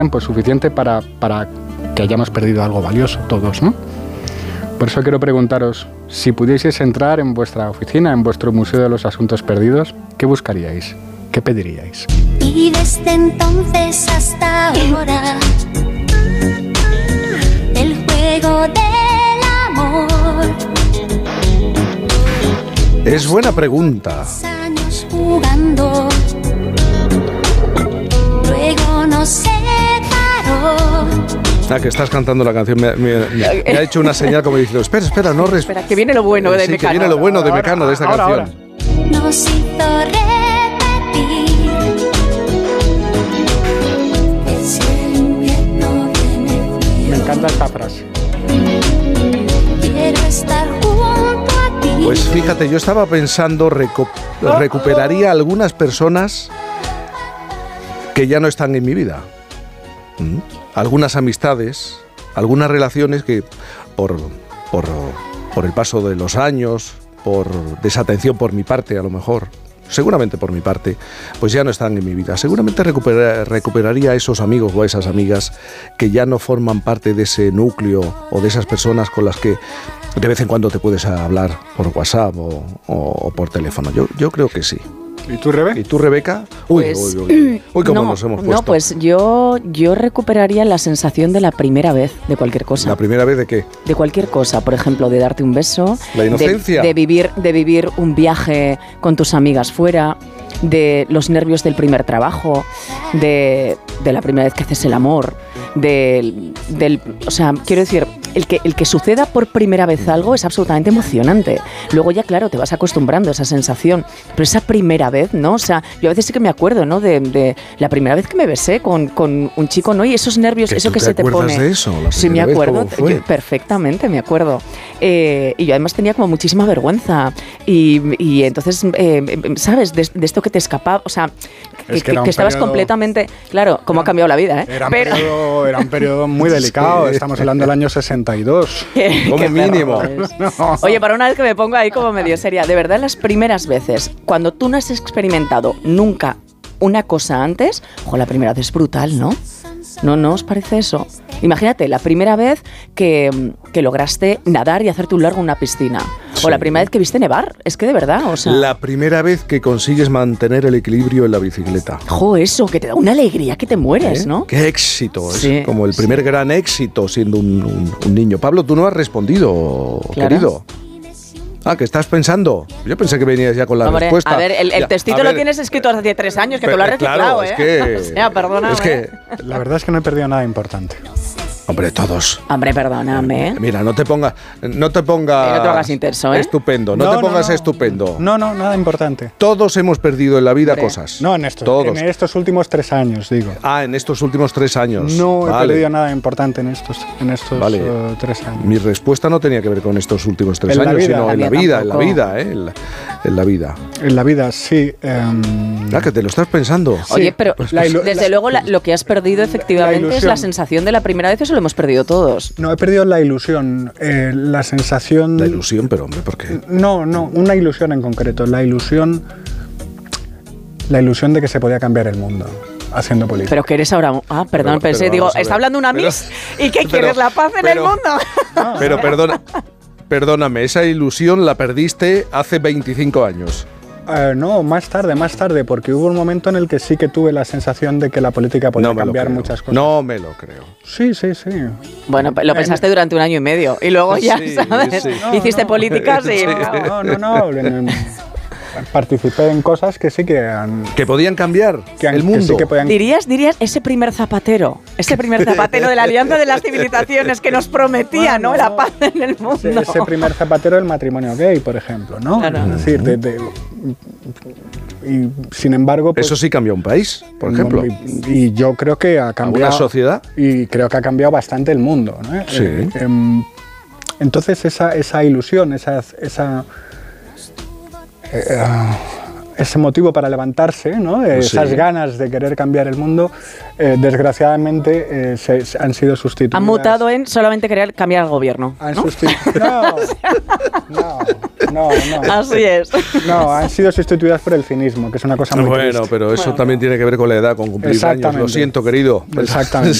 tiempo suficiente para que hayamos perdido algo valioso todos, ¿no? Por eso quiero preguntaros, si pudieseis entrar en vuestra oficina, en vuestro Museo de los Asuntos Perdidos, ¿qué buscaríais? ¿Qué pediríais? Y desde entonces hasta ahora, el juego del amor. Es buena pregunta. Años jugando, luego nos separó. Que estás cantando la canción, me ha hecho una señal como diciendo, espera, no Espera, que viene lo bueno de Mecano. Que viene lo bueno de Mecano, de esta canción. Nos hizo repetir el cielo invierno de Me encanta esta frase. Quiero estar junto a ti. Pues fíjate, yo estaba pensando, recuperaría algunas personas que ya no están en mi vida. Algunas amistades, algunas relaciones que por el paso de los años, por desatención por mi parte a lo mejor, seguramente por mi parte, pues ya no están en mi vida. Seguramente recuperaría a esos amigos o a esas amigas que ya no forman parte de ese núcleo o de esas personas con las que de vez en cuando te puedes hablar por WhatsApp o por teléfono. Yo creo que sí. ¿Y tú, Rebe? ¿Y tú, Rebeca? Pues, ¿Cómo nos hemos puesto? No, pues yo recuperaría la sensación de la primera vez de cualquier cosa. ¿La primera vez de qué? De cualquier cosa, por ejemplo, de darte un beso. La inocencia. De vivir un viaje con tus amigas fuera, de los nervios del primer trabajo, de la primera vez que haces el amor, o sea, quiero decir, el que suceda por primera vez algo es absolutamente emocionante. Luego ya, claro, te vas acostumbrando a esa sensación, pero esa primera vez, ¿no? O sea, yo a veces sí que me acuerdo, ¿no? De la primera vez que me besé con un chico, ¿no? Y esos nervios, eso que se te pone. ¿Te acuerdas de eso? Sí, me acuerdo, perfectamente me acuerdo. Y yo además tenía como muchísima vergüenza y entonces, ¿sabes? De esto que te escapaba, o sea, que estabas completamente... Claro, cómo ha cambiado la vida, ¿eh? Era un periodo muy delicado, sí. Estamos hablando del año 62. Como mínimo. No. Oye, para una vez que me pongo ahí como medio seria, de verdad las primeras veces, cuando tú no has experimentado nunca una cosa antes, la primera vez es brutal, ¿no? ¿No os parece eso? Imagínate, la primera vez que lograste nadar y hacerte un largo en una piscina. Sí. O la primera vez que viste nevar. Es que de verdad, o sea... La primera vez que consigues mantener el equilibrio en la bicicleta. Eso, que te da una alegría que te mueres, ¿no? ¡Qué éxito! Sí, es como el primer gran éxito siendo un niño. Pablo, tú no has respondido, claro. Querido. ¿Qué estás pensando? Yo pensé que venías ya con la respuesta. A ver, el textito lo tienes escrito hace 3 años, que tú lo has reciclado, claro, es que, o sea, perdóname. Es que, la verdad es que no he perdido nada importante. Hombre, todos. Hombre, perdóname. Mira, no te pongas... No te hagas intenso, ¿eh? Estupendo, no te pongas estupendo. No, nada importante. Todos hemos perdido en la vida cosas. No, en estos últimos 3 años, digo. En estos últimos 3 años. No he perdido nada importante en estos 3 años. Mi respuesta no tenía que ver con estos últimos 3 años, sino en la vida, en la vida. En la vida, sí. Que te lo estás pensando. Oye, pero desde luego lo que has perdido efectivamente es la sensación de la primera vez, eso lo hemos perdido todos. No, he perdido la ilusión, la sensación... La ilusión, pero hombre, ¿por qué? No, una ilusión en concreto, la ilusión de que se podía cambiar el mundo haciendo política. Pero que eres ahora... perdón, pensé, está hablando una Miss y que quieres la paz en el mundo. Pero perdóname, esa ilusión la perdiste hace 25 años. No, más tarde, porque hubo un momento en el que sí que tuve la sensación de que la política podía cambiar muchas cosas. No me lo creo. Sí. Bueno, lo pensaste durante 1 año y medio y luego ya, ¿sabes? Sí. Hiciste políticas y... No. Participé en cosas que sí que podían cambiar el mundo. Sí que podían... Dirías ese primer zapatero de la Alianza de las Civilizaciones que nos prometía, ¿no? La paz en el mundo. Ese primer zapatero del matrimonio gay, por ejemplo, ¿no? Claro. Es decir, y sin embargo... Eso sí cambió un país, por ejemplo. Y yo creo que ha cambiado... ¿Una sociedad? Y creo que ha cambiado bastante el mundo, ¿no? Sí. Entonces esa ilusión, ese motivo para levantarse, ¿no? Esas ganas de querer cambiar el mundo, desgraciadamente han sido sustituidas. Han mutado en solamente querer cambiar al gobierno, ¿no? No. Así es. No, han sido sustituidas por el cinismo, que es una cosa muy triste. Pero eso también tiene que ver con la edad, con cumplir años. Lo siento, querido. Exactamente.